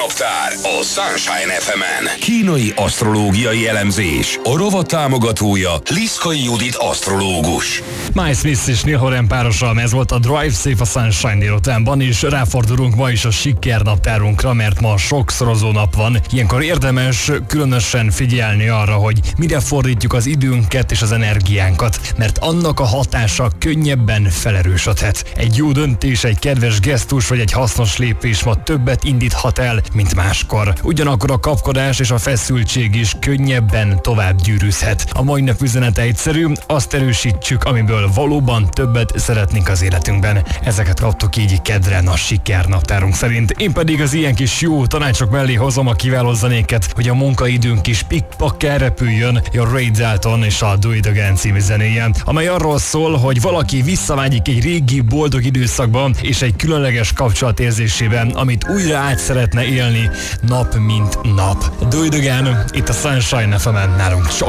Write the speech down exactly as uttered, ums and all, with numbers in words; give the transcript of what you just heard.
Naptár a Sunshine ef emen. Kínai asztrológiai elemzés. A rovat támogatója Liszkai Judit asztrológus. Miles Smith és Neil Horan párosa, ez volt a Drive Safe a Sunshine délutánban, és ráfordulunk ma is a sikernaptárunkra, mert ma sokszorozó nap van. Ilyenkor érdemes különösen figyelni arra, hogy mire fordítjuk az időnket és az energiánkat, mert annak a hatása könnyebben felerősödhet. Egy jó döntés, egy kedves gesztus vagy egy hasznos lépés ma többet indíthat el, mint máskor. Ugyanakkor a kapkodás és a feszültség is könnyebben tovább gyűrűzhet. A mai nap üzenete egyszerű, azt erősítsük, amiből valóban többet szeretnénk az életünkben. Ezeket kaptuk így kedren a sikernaptárunk szerint. Én pedig az ilyen kis jó tanácsok mellé hozom a kiváló zenéket, hogy a munkaidőnk is pikpakkel repüljön, a Ray Dalton és a Do It Again című zenéje, amely arról szól, hogy valaki visszavágyik egy régi boldog időszakban és egy különleges kapcsolat érzésében, amit újra át szeretne élni nap mint nap. Do It Again, itt a Sunshine ef emen nálunk csak